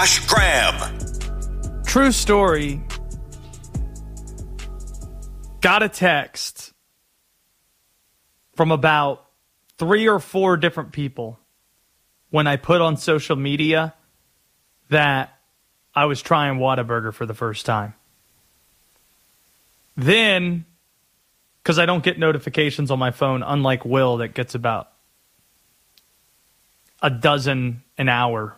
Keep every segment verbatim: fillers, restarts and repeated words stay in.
Josh Graham. True story. Got a text from about three or four different people when I put on social media that I was trying Whataburger for the first time. Then, because I don't get notifications on my phone, unlike Will that gets about a dozen an hour,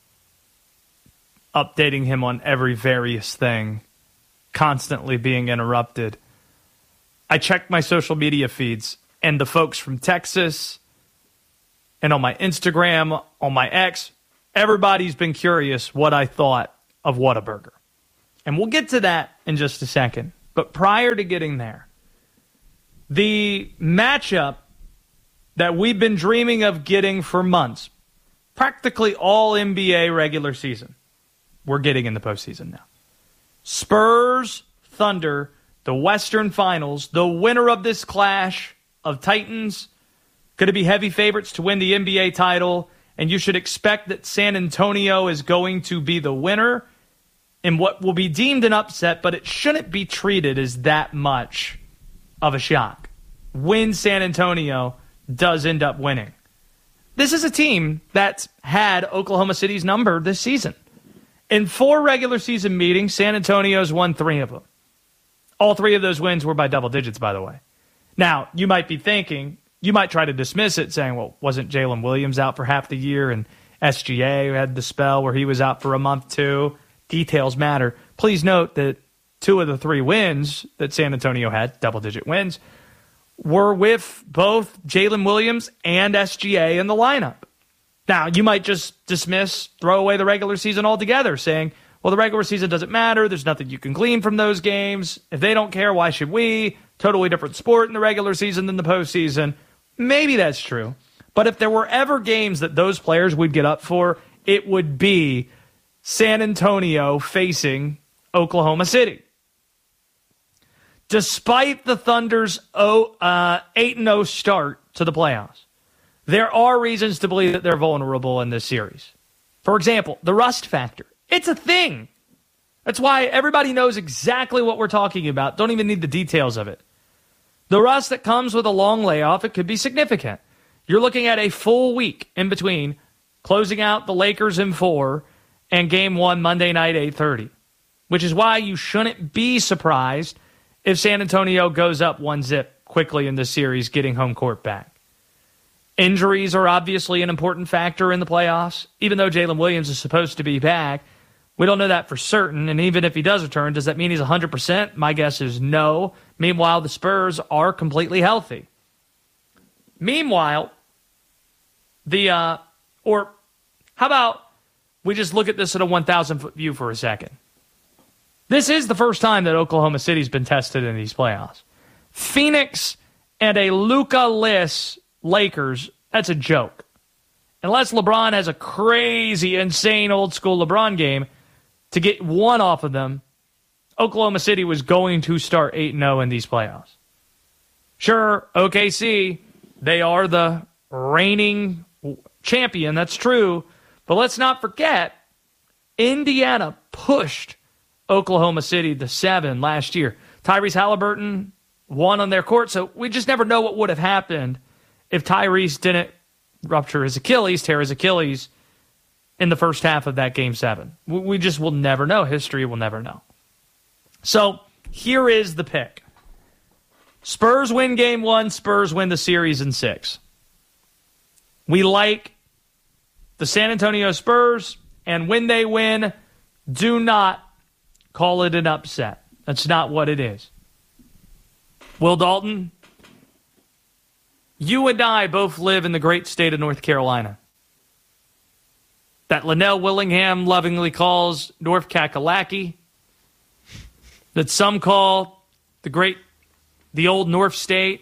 updating him on every various thing, constantly being interrupted. I checked my social media feeds, and the folks from Texas and on my Instagram, on my X, everybody's been curious what I thought of Whataburger. And we'll get to that in just a second. But prior to getting there, the matchup that we've been dreaming of getting for months, practically all N B A regular season, we're getting in the postseason now. Spurs, Thunder, the Western Finals, the winner of this clash of Titans, going to be heavy favorites to win the N B A title, and you should expect that San Antonio is going to be the winner in what will be deemed an upset, but it shouldn't be treated as that much of a shock when San Antonio does end up winning. This is a team that's had Oklahoma City's number this season. In four regular season meetings, San Antonio's won three of them. All three of those wins were by double digits, by the way. Now, you might be thinking, you might try to dismiss it, saying, well, wasn't Jalen Williams out for half the year, and S G A had the spell where he was out for a month too? Details matter. Please note that two of the three wins that San Antonio had, double-digit wins, were with both Jalen Williams and S G A in the lineup. Now, you might just dismiss, throw away the regular season altogether, saying, well, the regular season doesn't matter. There's nothing you can glean from those games. If they don't care, why should we? Totally different sport in the regular season than the postseason. Maybe that's true. But if there were ever games that those players would get up for, it would be San Antonio facing Oklahoma City. Despite the Thunder's eight and oh start to the playoffs, there are reasons to believe that they're vulnerable in this series. For example, the rust factor. It's a thing. That's why everybody knows exactly what we're talking about. Don't even need the details of it. The rust that comes with a long layoff, it could be significant. You're looking at a full week in between closing out the Lakers in four and game one Monday night, eight thirty, which is why you shouldn't be surprised if San Antonio goes up one zip quickly in this series, getting home court back. Injuries are obviously an important factor in the playoffs. Even though Jalen Williams is supposed to be back, we don't know that for certain, and even if he does return, does that mean he's one hundred percent? My guess is no. Meanwhile, the Spurs are completely healthy. Meanwhile, the, uh, or how about we just look at this at a one thousand foot view for a second? This is the first time that Oklahoma City's been tested in these playoffs. Phoenix and a Luka-less Lakers, that's a joke. Unless LeBron has a crazy, insane, old-school LeBron game, to get one off of them, Oklahoma City was going to start eight and oh in these playoffs. Sure, O K C, they are the reigning champion, that's true, but let's not forget, Indiana pushed Oklahoma City to seven last year. Tyrese Halliburton won on their court, so we just never know what would have happened if Tyrese didn't rupture his Achilles, tear his Achilles in the first half of that game seven. We just will never know. History will never know. So here is the pick. Spurs win game one. Spurs win the series in six. We like the San Antonio Spurs, and when they win, do not call it an upset. That's not what it is. Will Dalton, you and I both live in the great state of North Carolina that Linnell Willingham lovingly calls North Kakalaki, that some call the great, the old North State.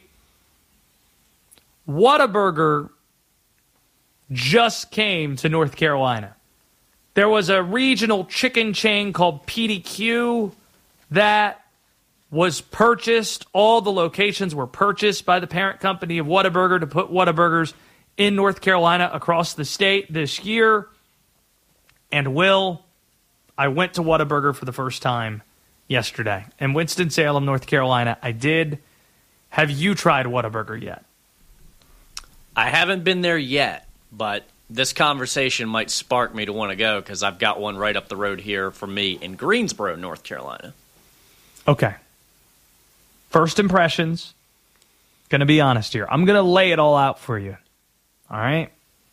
Whataburger just came to North Carolina. There was a regional chicken chain called P D Q that was purchased. All the locations were purchased by the parent company of Whataburger to put Whataburgers in North Carolina across the state this year. And Will, I went to Whataburger for the first time yesterday. In Winston-Salem, North Carolina, I did. Have you tried Whataburger yet? I haven't been there yet, but this conversation might spark me to want to go because I've got one right up the road here from me in Greensboro, North Carolina. Okay. First impressions. Going to be honest here. I'm going to lay it all out for you. All right?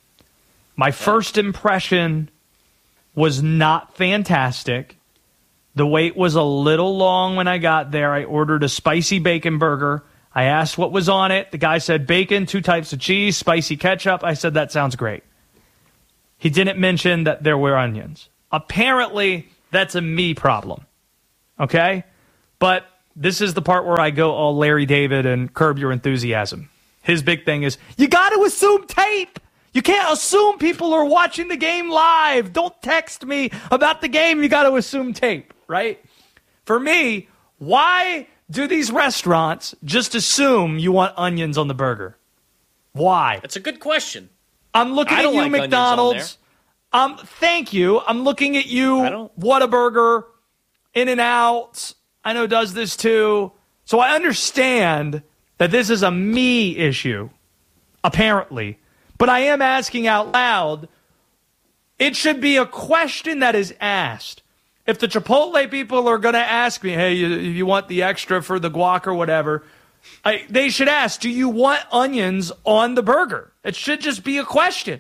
My yeah. first impression was not fantastic. The wait was a little long when I got there. I ordered a spicy bacon burger. I asked what was on it. The guy said bacon, two types of cheese, spicy ketchup. I said, that sounds great. He didn't mention that there were onions. Apparently, that's a me problem. Okay? But this is the part where I go all Larry David and Curb Your Enthusiasm. His big thing is, you got to assume tape. You can't assume people are watching the game live. Don't text me about the game. You got to assume tape, right? For me, why do these restaurants just assume you want onions on the burger? Why? That's a good question. I'm looking at you, like McDonald's. Um, thank you. I'm looking at you, Whataburger, In-N-Out. I know does this too. So I understand that this is a me issue, apparently. But I am asking out loud, it should be a question that is asked. If the Chipotle people are going to ask me, hey, you, you want the extra for the guac or whatever, I, they should ask, do you want onions on the burger? It should just be a question.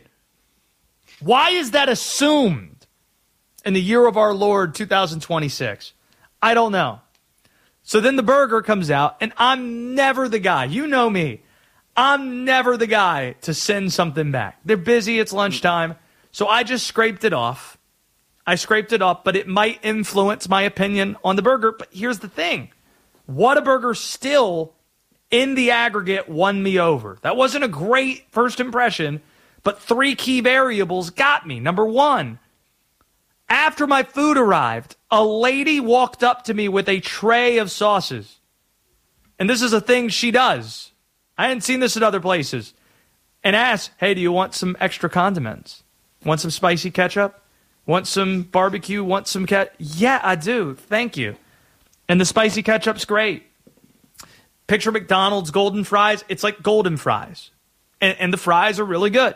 Why is that assumed in the year of our Lord, two thousand twenty-six? I don't know. So then the burger comes out, and I'm never the guy. You know me. I'm never the guy to send something back. They're busy. It's lunchtime. So I just scraped it off. I scraped it off, but it might influence my opinion on the burger. But here's the thing. Whataburger still, in the aggregate, won me over. That wasn't a great first impression, but three key variables got me. Number one, after my food arrived, a lady walked up to me with a tray of sauces. And this is a thing she does. I hadn't seen this at other places. And asked, hey, do you want some extra condiments? Want some spicy ketchup? Want some barbecue? Want some cat? Yeah, I do. Thank you. And the spicy ketchup's great. Picture McDonald's golden fries. It's like golden fries. And, and the fries are really good.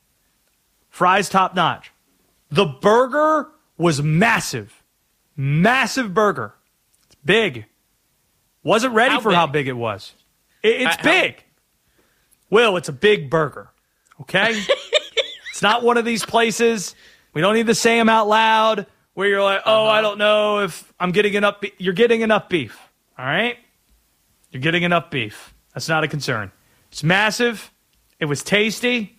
Fries top notch. The burger was massive. Massive burger. It's big. Wasn't ready how for big? how big it was. It, it's uh, big. How? Will, it's a big burger. Okay? It's not one of these places. We don't need to say them out loud where you're like, oh, uh-huh. I don't know if I'm getting enough. Be-. You're getting enough beef. All right? You're getting enough beef. That's not a concern. It's massive. It was tasty.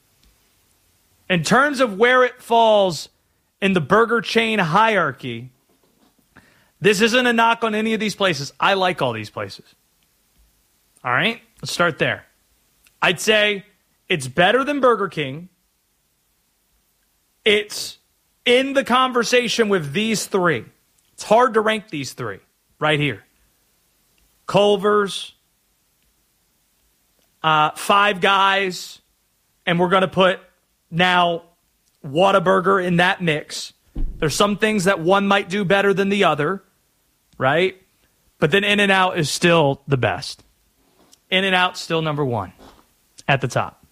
In terms of where it falls in the burger chain hierarchy, this isn't a knock on any of these places. I like all these places. All right? Let's start there. I'd say it's better than Burger King. It's in the conversation with these three. It's hard to rank these three right here. Culver's, uh, Five Guys, and we're going to put now Whataburger in that mix. There's some things that one might do better than the other, right? But then In-N-Out is still the best. In-N-Out still number one at the top.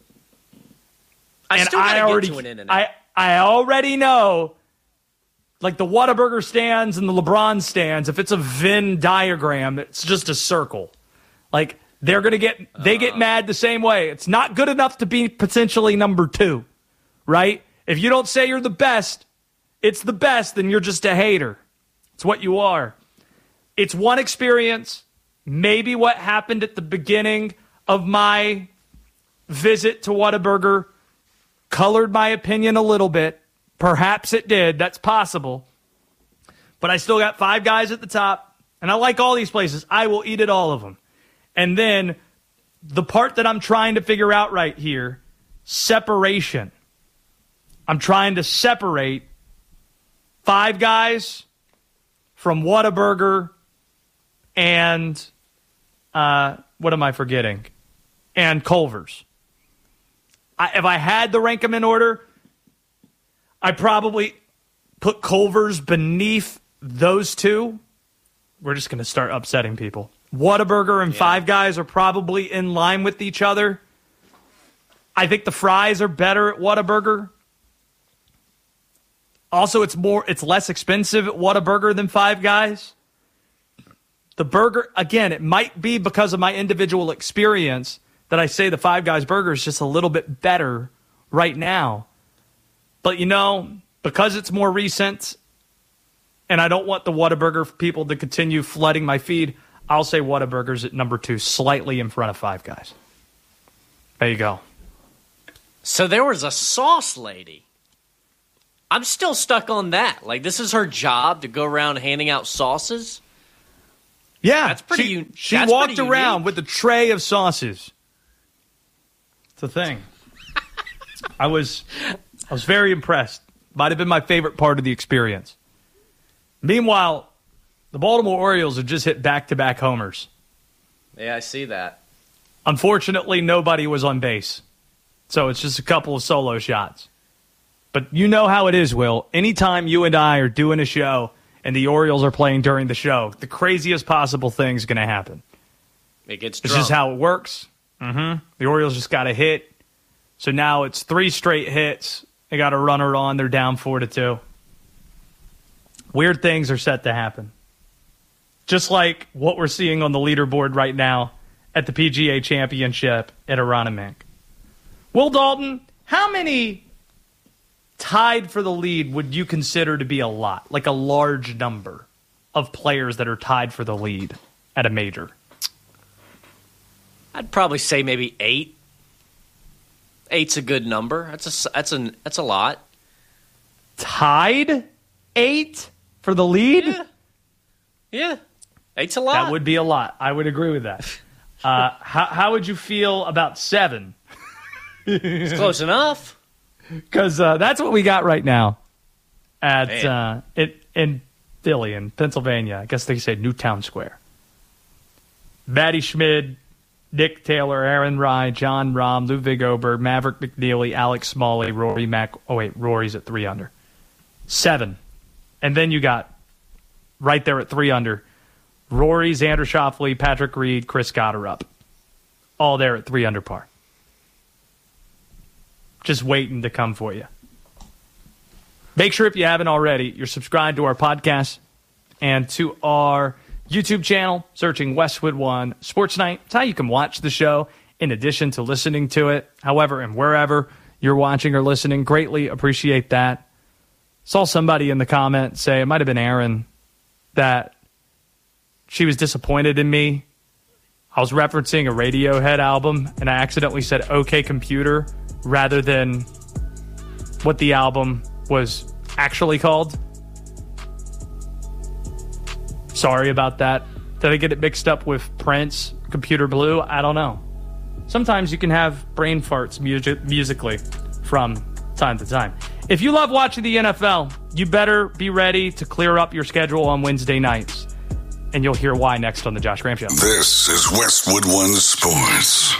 I and still gotta I already, get to an In-N-Out. I, I already know, like the Whataburger stands and the LeBron stands, if it's a Venn diagram, it's just a circle. Like, they're going to get, they get mad the same way. It's not good enough to be potentially number two, right? If you don't say you're the best, it's the best, then you're just a hater. It's what you are. It's one experience. Maybe what happened at the beginning of my visit to Whataburger colored my opinion a little bit. Perhaps it did. That's possible. But I still got Five Guys at the top, and I like all these places. I will eat at all of them. And then the part that I'm trying to figure out right here, separation. I'm trying to separate Five Guys from Whataburger and uh, what am I forgetting? And Culver's. I, if I had to rank them in order, I probably put Culver's beneath those two. We're just going to start upsetting people. Whataburger and yeah. Five Guys are probably in line with each other. I think the fries are better at Whataburger. Also, it's more, it's less expensive at Whataburger than Five Guys. The burger, again, it might be because of my individual experience that I say the Five Guys burger is just a little bit better right now. But, you know, because it's more recent and I don't want the Whataburger people to continue flooding my feed, I'll say Whataburger's at number two, slightly in front of Five Guys. There you go. So there was a sauce lady. I'm still stuck on that. Like, this is her job to go around handing out sauces? Yeah. That's pretty She, un- she that's walked pretty around unique. with a tray of sauces. It's a thing. I was I was very impressed. Might have been my favorite part of the experience. Meanwhile, the Baltimore Orioles have just hit back-to-back homers. Yeah, I see that. Unfortunately, nobody was on base. So it's just a couple of solo shots. But you know how it is, Will. Anytime you and I are doing a show and the Orioles are playing during the show, the craziest possible thing is going to happen. It gets It's drunk. just how it works. Mm-hmm. The Orioles just got a hit. So now it's three straight hits. They got a runner on. They're down four to two. Weird things are set to happen. Just like what we're seeing on the leaderboard right now at the P G A Championship at Aronimink. Will Dalton, how many tied for the lead would you consider to be a lot? Like a large number of players that are tied for the lead at a major? I'd probably say maybe eight. Eight's a good number. That's a that's a that's a lot. Tied eight for the lead? Yeah, yeah. Eight's a lot. That would be a lot. I would agree with that. Uh, how how would you feel about seven? It's close enough. Because uh, that's what we got right now at Man. uh, it in Philly, in Pennsylvania. I guess they say Newtown Square. Matty Schmid, Nick Taylor, Aaron Rye, John Rahm, Ludwig Oberg, Maverick McNeely, Alex Smalley, Rory Mac. Oh wait, Rory's at three under. Seven, and then you got right there at three under. Rory, Xander Schauffele, Patrick Reed, Chris Gotterup, all there at three under par. Just waiting to come for you. Make sure if you haven't already, you're subscribed to our podcast and to our YouTube channel, searching Westwood One Sports Night. It's how you can watch the show in addition to listening to it. However, and wherever you're watching or listening, greatly appreciate that. Saw somebody in the comment say, it might have been Aaron, that she was disappointed in me. I was referencing a Radiohead album, and I accidentally said OK Computer rather than what the album was actually called. Sorry about that. Did I get it mixed up with Prince, Computer Blue? I don't know. Sometimes you can have brain farts music- musically from time to time. If you love watching the N F L, you better be ready to clear up your schedule on Wednesday nights. And you'll hear why next on The Josh Graham Show. This is Westwood One Sports.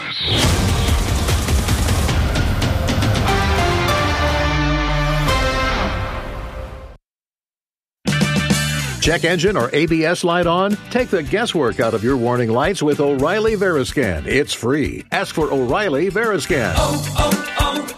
Check engine or A B S light on? Take the guesswork out of your warning lights with O'Reilly Veriscan. It's free. Ask for O'Reilly Veriscan. Oh,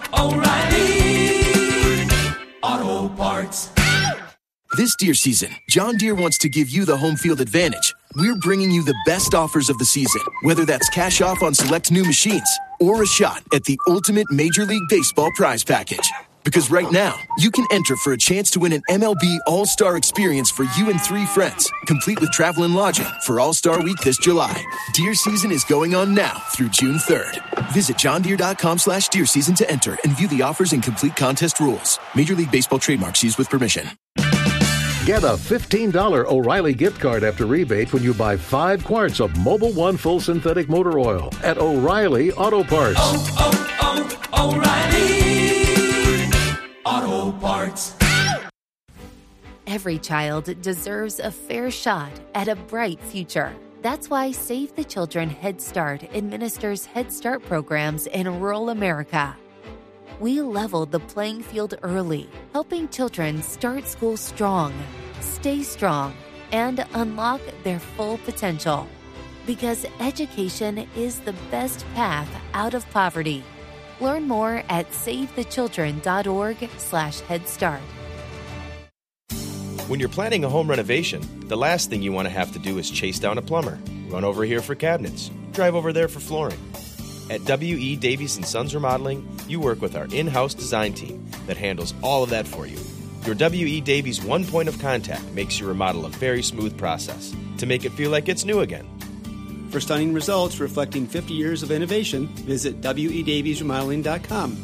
oh, oh, O'Reilly Auto Parts. This Deere season, John Deere wants to give you the home field advantage. We're bringing you the best offers of the season, whether that's cash off on select new machines or a shot at the ultimate Major League Baseball prize package. Because right now, you can enter for a chance to win an M L B All-Star experience for you and three friends, complete with travel and lodging for All-Star Week this July. Deer season is going on now through June third. Visit johndeere.com slash deer season to enter and view the offers and complete contest rules. Major League Baseball trademarks used with permission. Get a fifteen dollars O'Reilly gift card after rebate when you buy five quarts of Mobil One Full Synthetic Motor Oil at O'Reilly Auto Parts. Oh, oh, oh, O'Reilly Auto Parts. Every child deserves a fair shot at a bright future. That's why Save the Children Head Start administers Head Start programs in rural America. We leveled the playing field early, helping children start school strong, stay strong, and unlock their full potential. Because education is the best path out of poverty. Learn more at savethechildren.org slash Head Start. When you're planning a home renovation, the last thing you want to have to do is chase down a plumber, run over here for cabinets, drive over there for flooring. At W E. Davies and Sons Remodeling, you work with our in-house design team that handles all of that for you. Your W E. Davies one point of contact makes your remodel a very smooth process to make it feel like it's new again. For stunning results reflecting fifty years of innovation, visit W E Davies Remodeling dot com.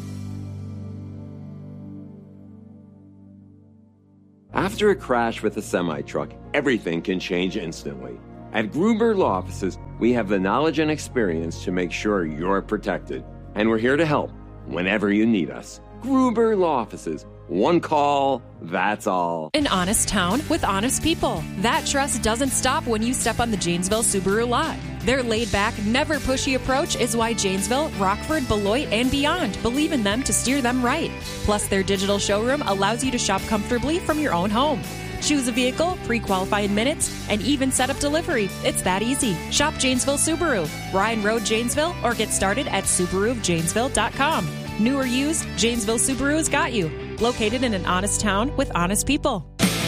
After a crash with a semi-truck, everything can change instantly. At Gruber Law Offices, we have the knowledge and experience to make sure you're protected. And we're here to help whenever you need us. Gruber Law Offices. One call, that's all. An honest town with honest people. That trust doesn't stop when you step on the Janesville Subaru lot. Their laid-back, never pushy approach is why Janesville, Rockford, Beloit, and beyond believe in them to steer them right. Plus, their digital showroom allows you to shop comfortably from your own home. Choose a vehicle, pre-qualify in minutes, and even set up delivery. It's that easy. Shop Janesville Subaru, Ryan Road, Janesville, or get started at Subaru of Janesville dot com. New or used, Janesville Subaru has got you. Located in an honest town with honest people.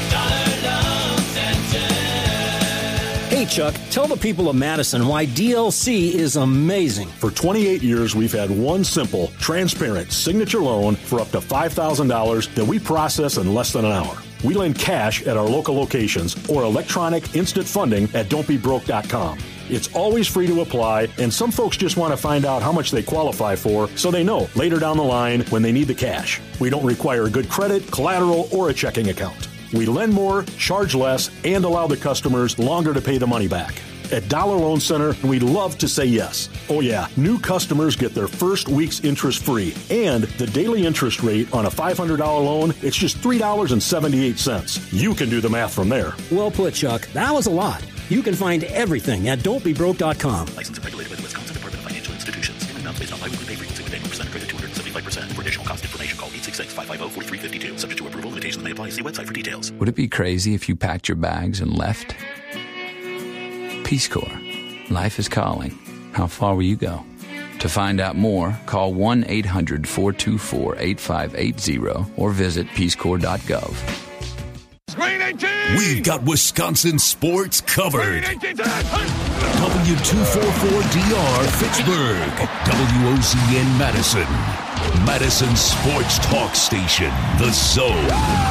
Hey, Chuck, tell the people of Madison why D L C is amazing. For twenty-eight years, we've had one simple, transparent signature loan for up to five thousand dollars that we process in less than an hour. We lend cash at our local locations or electronic instant funding at don't be broke dot com. It's always free to apply, and some folks just want to find out how much they qualify for so they know later down the line when they need the cash. We don't require good credit, collateral, or a checking account. We lend more, charge less, and allow the customers longer to pay the money back. At Dollar Loan Center, we'd love to say yes. Oh yeah, new customers get their first week's interest free. And the daily interest rate on a five hundred dollars loan, it's just three dollars and seventy-eight cents. You can do the math from there. Well put, Chuck. That was a lot. You can find everything at don't be broke dot com. Licensed and regulated by the Wisconsin Department of Financial Institutions. Payment amounts based on biweekly pay frequency with annual percent credit two hundred seventy-five percent. For additional cost information, call eight six six, five five zero, four three five two. Subject to approval, limitations may apply. See website for details. Would it be crazy if you packed your bags and left? Peace Corps. Life is calling. How far will you go? To find out more, call one eight hundred, four two four, eight five eight zero or visit peace corps dot gov. We've got Wisconsin sports covered. W two forty-four D R Fitchburg. W O Z N Madison. Madison Sports Talk Station. The Zone.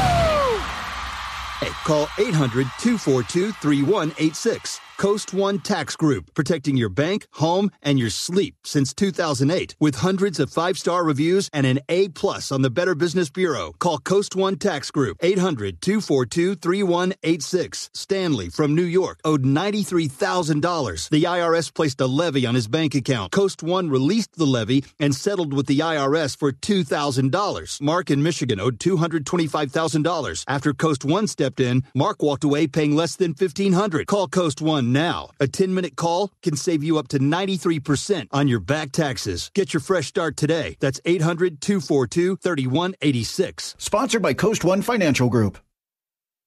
Hey, call eight hundred, two four two, three one eight six. Coast One Tax Group, protecting your bank, home, and your sleep since two thousand eight. With hundreds of five-star reviews and an A plus on the Better Business Bureau. Call Coast One Tax Group, eight hundred, two four two, three one eight six. Stanley from New York owed ninety-three thousand dollars. The I R S placed a levy on his bank account. Coast One released the levy and settled with the I R S for two thousand dollars. Mark in Michigan owed two hundred twenty-five thousand dollars. After Coast One stepped in, Mark walked away paying less than fifteen hundred dollars. Call Coast One now. A ten-minute call can save you up to ninety-three percent on your back taxes. Get your fresh start today. That's eight hundred, two four two, three one eight six. Sponsored by Coast One Financial Group.